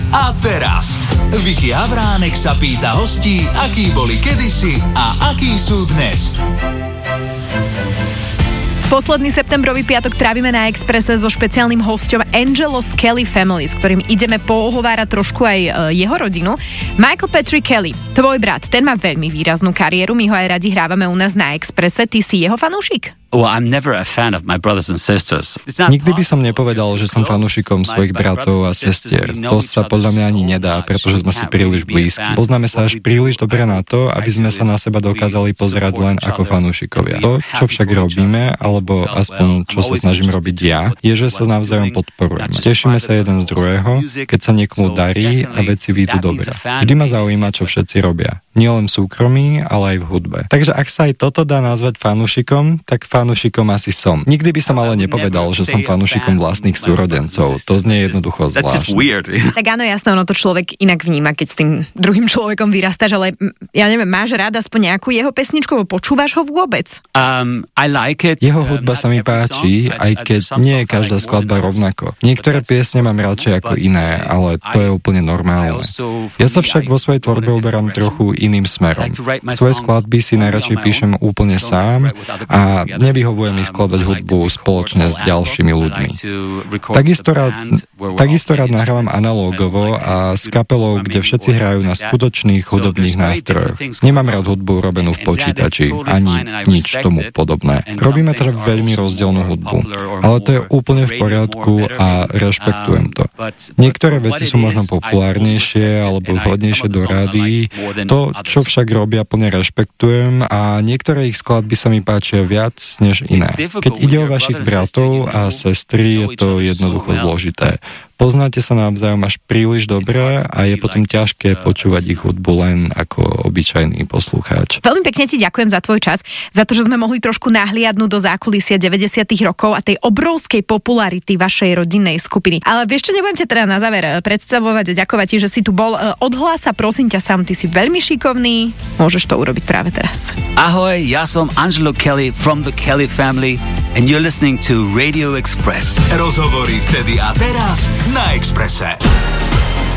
a teraz. Vicky Havránek sa pýta hostí, akí boli kedysi a akí sú dnes. Posledný septembrový piatok trávime na Expresse so špeciálnym hosťom Angelo z Kelly Family, s ktorým ideme pohovárať trošku aj jeho rodinu. Michael Patrick Kelly, tvoj brat, ten má veľmi výraznú kariéru, my ho aj radi hrávame u nás na Expresse. Ty si jeho fanúšik? Well, I'm never a fan of my brothers and sisters. Nikdy by som nepovedal, že som fanúšikom svojich bratov a sestier. To sa podľa mňa ani nedá, pretože sme si príliš blízki. Poznáme sa až príliš dobre na to, aby sme sa na seba dokázali pozerať len ako fanúšikovia. To, čo však robíme, alebo aspoň čo sa snažím robiť ja, je, že sa navzájom podporujeme. Tešíme sa jeden z druhého, keď sa niekomu darí a veci výjdu dobre. Vždy ma zaujíma, čo všetci robia. Nielen v súkromí, ale aj v hudbe. Takže ak sa aj toto dá nazvať fanúšikom, tak fanúšikom asi som. Nikdy by som ale nepovedal, že som fanúšikom vlastných súrodencov. To znie jednoducho zvláštne. Tak áno, jasné, ono to človek inak vníma, keď s tým druhým človekom vyrastáš, ale ja neviem, máš rád aspoň nejakú jeho pesničku, počúvaš ho vôbec? Jeho hudba sa mi páči, aj keď nie je každá skladba rovnako. Niektoré piesne mám radšej ako iné, ale to je úplne normálne. Ja sa však vo svojej tvorbe uberám trochu iným smerom. Svoje skladby si najradšej píšem úplne sám a nevyhovuje mi skladať hudbu spoločne s ďalšími ľuďmi. Takisto rád nahrávam analogovo a s kapelou, kde všetci hrajú na skutočných hudobných nástrojoch. Nemám rád hudbu robenú v počítači, ani nič tomu podobné. Robíme teda veľmi rozdielnú hudbu, ale to je úplne v poriadku a rešpektujem to. Niektoré veci sú možno populárnejšie alebo vhodnejšie do rádií, to, čo však robia, plne rešpektujem a niektoré ich skladby sa mi páčia viac než iné. Keď ide o vašich bratov a sestry, je to jednoducho zložité. Poznáte sa navzájom až príliš dobre a je potom ťažké počúvať ich hudbu len ako obyčajný poslucháč. Veľmi pekne ti ďakujem za tvoj čas, za to, že sme mohli trošku nahliadnúť do zákulisia 90. rokov a tej obrovskej popularity vašej rodinnej skupiny. Ale vieš čo, nebudem ťa teda na záver predstavovať a ďakovať ti, že si tu bol. Odhlás sa prosím ťa sám, ty si veľmi šikovný, môžeš to urobiť práve teraz. Ahoj, ja som Angelo Kelly from the Kelly Family and you're listening to Radio Express. Rozhovory vtedy a teraz na Expresse.